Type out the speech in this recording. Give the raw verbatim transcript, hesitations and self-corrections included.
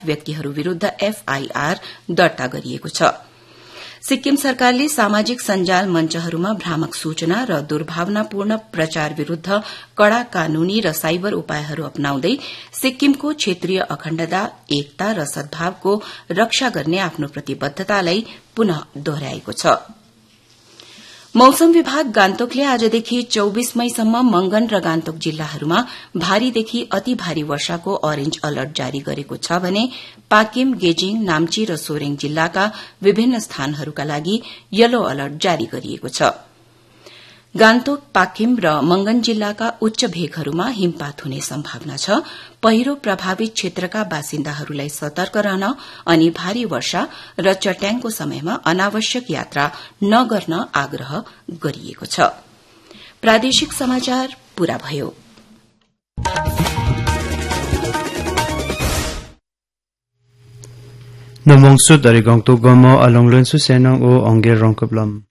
व्यक्तिहरू विरूद्ध एफआईआर दर्ता गरिएको छ। सिक्किम सरकारले सामाजिक सञ्जाल मञ्चहरूमा भ्रामक सूचना र दुर्भावनापूर्ण प्रचार विरूद्ध कड़ा कानूनी र साइबर उपायहरू अपनाउँदै सिक्किमको क्षेत्रीय अखण्डता, एकता र सद्भावको रक्षा गर्ने आफ्नो प्रतिबद्धतालाई पुनः दोहोर्याएको छ। मौसम विभाग गान्तोकले आजदेखि चौबीस मईसम्म मंगन र गान्तोक जिल्लाहरूमा भारीदेखि अति भारी वर्षाको अरेन्ज अलर्ट जारी गरेको छ भने पाकिम, गेजिङ, नाम्ची र सोरेङ जिल्लाका विभिन्न स्थानहरूका लागि येलो अलर्ट जारी गरिएको छ। गान्तोक, पाकिम र मंगन जिल्लाका उच्च भेगहरूमा हिमपात हुने सम्भावना छ। पहिरो प्रभावित क्षेत्रका बासिन्दाहरूलाई सतर्क रहन अनि भारी वर्षा र चट्याङको समयमा अनावश्यक यात्रा नगर्न आग्रह गरिएको छ। प्रादेशिक समाचार पूरा भयो। नमोंगसु dari Gangtok Gama along lensu senang o angger rongkaplam